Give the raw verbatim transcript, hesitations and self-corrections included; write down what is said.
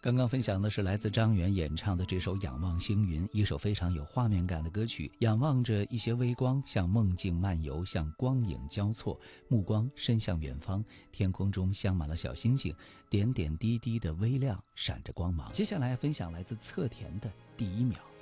刚刚分享的是来自张远演唱的这首《仰望星云》，一首非常有画面感的歌曲。仰望着一些微光，像梦境漫游，像光影交错，目光伸向远方，天空中镶满了小星星，点点滴滴的微亮闪着光芒。接下来分享来自侧田的第一秒。